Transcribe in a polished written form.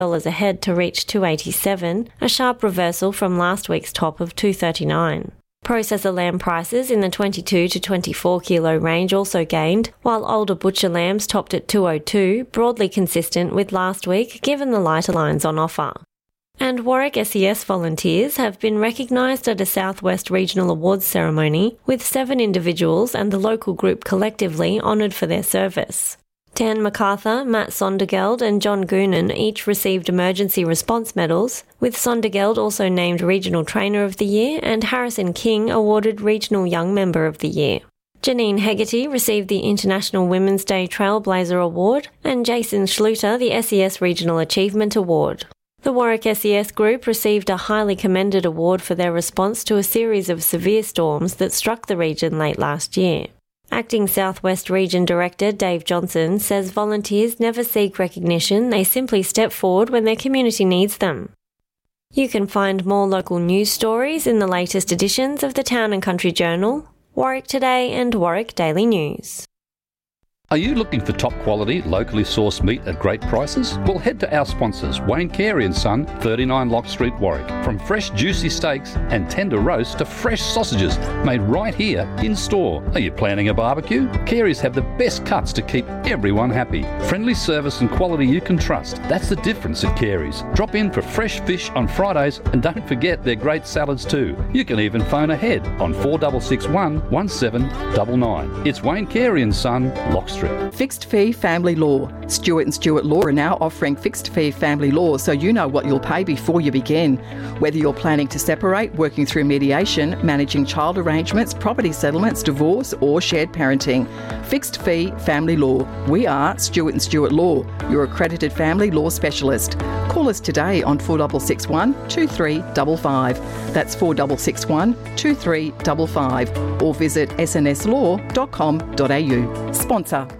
ahead to reach $2.87, a sharp reversal from last week's top of $2.39. Processor lamb prices in the 22 to 24 kilo range also gained, while older butcher lambs topped at $2.02, broadly consistent with last week given the lighter lines on offer. And Warwick SES volunteers have been recognised at a South West Regional Awards ceremony, with 7 individuals and the local group collectively honoured for their service. Dan MacArthur, Matt Sondergeld and John Goonan each received emergency response medals, with Sondergeld also named Regional Trainer of the Year and Harrison King awarded Regional Young Member of the Year. Janine Hegarty received the International Women's Day Trailblazer Award and Jason Schluter the SES Regional Achievement Award. The Warwick SES Group received a highly commended award for their response to a series of severe storms that struck the region late last year. Acting South West Region Director Dave Johnson says volunteers never seek recognition, they simply step forward when their community needs them. You can find more local news stories in the latest editions of the Town and Country Journal, Warwick Today and Warwick Daily News. Are you looking for top quality, locally sourced meat at great prices? Well, head to our sponsors, Wayne Carey & Son, 39 Lock Street, Warwick. From fresh juicy steaks and tender roasts to fresh sausages made right here in store. Are you planning a barbecue? Carey's have the best cuts to keep everyone happy. Friendly service and quality you can trust. That's the difference at Carey's. Drop in for fresh fish on Fridays and don't forget their great salads too. You can even phone ahead on 4661 1799. It's Wayne Carey & Son, Lock Street. Fixed Fee Family Law. Stewart & Stewart Law are now offering fixed fee family law so you know what you'll pay before you begin. Whether you're planning to separate, working through mediation, managing child arrangements, property settlements, divorce or shared parenting. Fixed Fee Family Law. We are Stewart & Stewart Law, your accredited family law specialist. Call us today on 4661 2355. That's 4661 2355 or visit snslaw.com.au. Sponsor